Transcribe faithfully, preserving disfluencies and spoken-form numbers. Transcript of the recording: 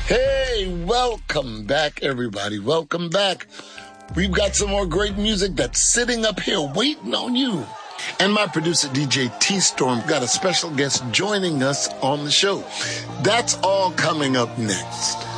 Hey, welcome back, everybody. Welcome back. We've got some more great music that's sitting up here waiting on you. And my producer, D J T-Storm, got a special guest joining us on the show. That's all coming up next.